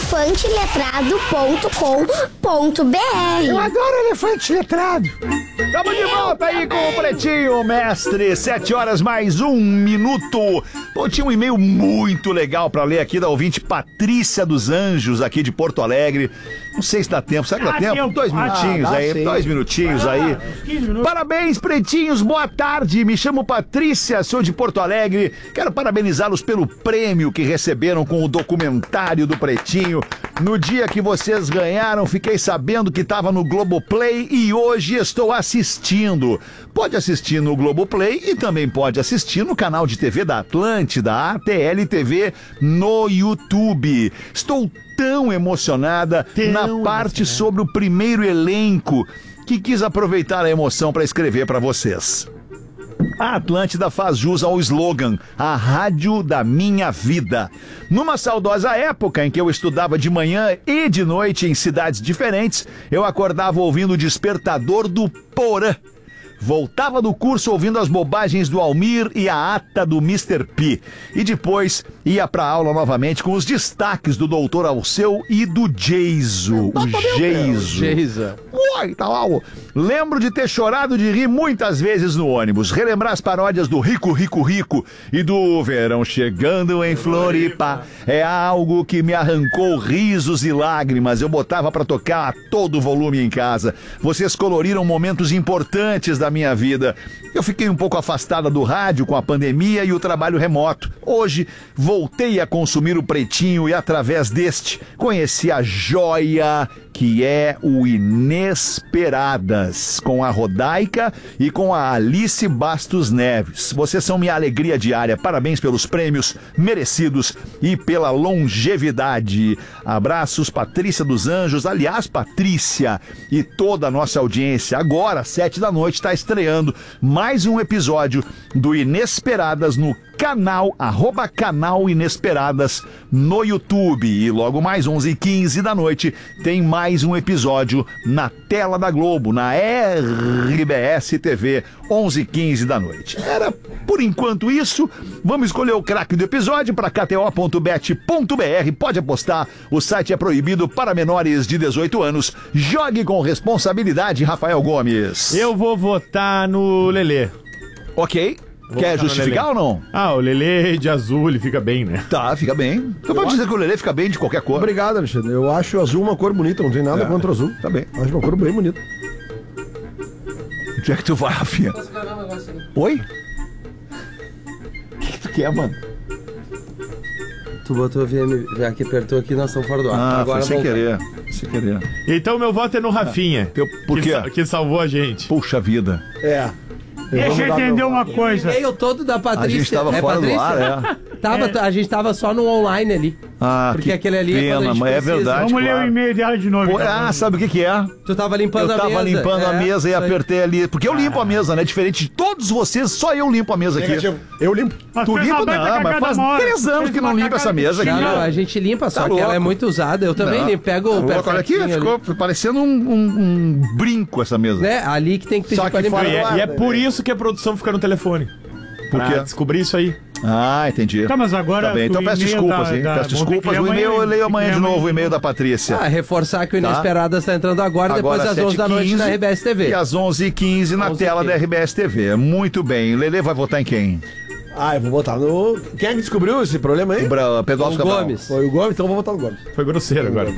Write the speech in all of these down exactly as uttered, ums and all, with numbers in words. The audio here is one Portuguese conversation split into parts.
elefante letrado ponto com ponto b r. Eu adoro elefante letrado. Tamo de volta aí com o Pretinho, mestre. Sete horas mais um minuto. Pô, tinha um e-mail muito legal pra ler aqui da ouvinte Patrícia dos Anjos, aqui de Porto Alegre. Não sei se dá tempo. Será que dá Ah, tempo? tempo. Dois minutinhos Ah, dá aí, sim. dois minutinhos Ah, aí. quinze minutos. Parabéns, pretinhos, boa tarde. Me chamo Patrícia, sou de Porto Alegre. Quero parabenizá-los pelo prêmio que receberam com o documentário do Pretinho. No dia que vocês ganharam, fiquei sabendo que estava no Globoplay e hoje estou assistindo. Pode assistir no Globoplay e também pode assistir no canal de T V da Atlântida, A T L T V, no YouTube. Estou tão emocionada Tão na parte sobre o primeiro elenco que quis aproveitar a emoção para escrever para vocês. A Atlântida faz jus ao slogan, a rádio da minha vida. Numa saudosa época em que eu estudava de manhã e de noite em cidades diferentes, eu acordava ouvindo o despertador do Porã. Voltava do curso ouvindo as bobagens do Almir e a ata do mister P. E depois ia pra aula novamente com os destaques do doutor Alceu e do Geiso. O Geiso. Geisa. Ui, tal. Lembro de ter chorado de rir muitas vezes no ônibus. Relembrar as paródias do Rico, Rico, Rico e do Verão Chegando em Floripa é algo que me arrancou risos e lágrimas. Eu botava pra tocar a todo volume em casa. Vocês coloriram momentos importantes da minha vida. Eu fiquei um pouco afastada do rádio com a pandemia e o trabalho remoto. Hoje voltei a consumir o Pretinho e através deste conheci a joia que é o Inesperadas, com a Rodaica e com a Alice Bastos Neves. Vocês são minha alegria diária. Parabéns pelos prêmios merecidos e pela longevidade. Abraços, Patrícia dos Anjos. Aliás, Patrícia e toda a nossa audiência. Agora, sete da noite, está estreando mais um episódio do Inesperadas no canal, arroba canal Inesperadas no YouTube. E logo mais onze e quinze da noite tem mais um episódio na tela da Globo, na R B S T V, onze e quinze da noite. Era por enquanto isso. Vamos escolher o craque do episódio para k t o ponto bet ponto b r. Pode apostar, o site é proibido para menores de dezoito anos. Jogue com responsabilidade, Rafael Gomes. Eu vou votar no Lelê. Ok. Vou Quer votar no justificar Lelê. ou não? Ah, o Lelê de azul, ele fica bem, né? Tá, fica bem. Eu vou dizer que o Lelê fica bem de qualquer cor. Obrigado, Alexandre. Eu acho o azul uma cor bonita, não tem nada É. contra o azul. Tá bem. Acho uma cor bem bonita. Onde é que tu vai, Rafinha? Oi? O que, que tu quer, mano? Tu botou o V M aqui, apertou aqui, nós estamos fora do ar. Ah, Agora foi sem volta. querer. Sem querer. Então meu voto é no Rafinha. Teu- por que, quê? sa- que salvou a gente. Puxa vida. É. Deixa eu entender uma coisa. O e-mail todo da Patrícia. A gente tava é, fora Patrícia? do ar, é. Tava, A gente tava só no online ali. Ah, Porque que aquele ali é pena, quando a gente mas é precisa. verdade. Vamos ler claro. o e-mail dela de novo. Pô, então. ah, sabe o que que é? Tu tava limpando Eu a tava mesa. limpando a É, mesa e isso aí. apertei ali. Porque eu limpo a mesa, né? Diferente de todos vocês, só eu limpo a mesa aqui. Negativo. Eu limpo. Mas Tu fez limpa uma baita não, mas cagada faz uma hora. três anos Fez que não uma limpa cagada essa mesa de aqui. Não, chinelo. não, a gente limpa, só Tá que ela louco. é muito usada. Eu também Não. limpo, pego o Olha aqui, perfeitinho ali. ficou parecendo um, um- um brinco essa mesa. Né? Ali que tem que pedir Só pra que limpar. fora E é, ar, e é né, por velho? isso que a produção fica no telefone. Por Pra quê? descobrir isso aí. Ah, entendi. Tá, mas agora Tá bem, então o peço e-mail desculpas, da- hein? da- Peço vamos ter desculpas. que O ler e-mail eu amanhã, leio amanhã tem de que ler novo, o amanhã. e-mail da Patrícia. Ah, reforçar que o Tá. Inesperadas tá entrando agora, depois Agora, às onze da noite na R B S T V. E às onze e quinze na onze e tela quinze. da R B S T V. Muito bem. Lelê vai votar em quem? Ah, eu vou botar no... Quem é que descobriu esse problema aí? O Bra... Pedro O Cabral. Gomes. Foi o Gomes, então eu vou votar no Gomes. Foi grosseiro agora.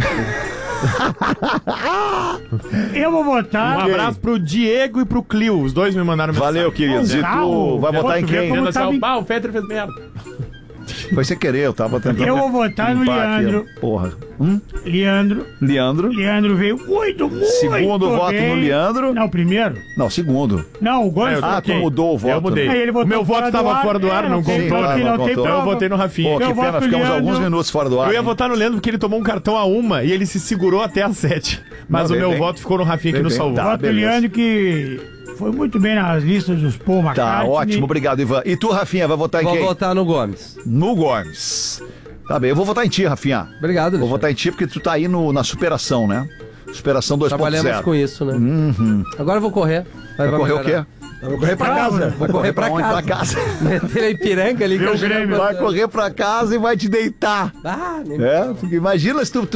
Eu vou Um votar. abraço pro Diego e pro Clio. Os dois me mandaram Valeu, queridos. E tu Carro. vai votar em Pô, tu vê quem? como Dizendo assim, tava ó, em- "Bah, o Fetter fez merda." Foi sem querer, eu tava tentando. Eu vou votar no limpar aqui, Leandro. ó. Porra. Hum? Leandro. Leandro. Leandro veio muito, muito Segundo voto bem. no Leandro. Não, primeiro. Não, segundo. Não, o Gomes. Ah, tu ok. mudou o voto. Eu mudei. Aí ele o votou meu voto fora do tava ar. fora do ar, É, não não tem Sim, contou. claro, aqui, não não tem contou. Então eu prova. votei no Rafinha. Pô, que Eu pena, voto ficamos Leandro. alguns minutos fora do ar. Eu ia hein? votar no Leandro porque ele tomou um cartão a uma e ele se segurou até às sete. Mas Não, o bem, meu bem. voto ficou no Rafinha que Bem, nos bem. salvou. Tá. Voto beleza. Leandro que foi muito bem nas listas dos Paul Tá, McCartney. ótimo, obrigado, Ivan. E tu, Rafinha, vai votar em Vou quem? votar no Gomes. No Gomes. Tá bem, eu vou votar em ti, Rafinha. Obrigado, Vou Alexandre. votar em ti porque tu tá aí no, na superação, né? Superação dois ponto Trabalhamos zero. com isso, né? Agora eu vou correr. Vai pra correr o melhorar. quê? Eu vou correr pra casa. Vou correr pra onde? casa. Pra casa. Meter a Ipiranga ali. que Viu, eu já- Grêmio? Vai correr pra casa e vai te deitar. Ah, nem É? Imagina se tu, tu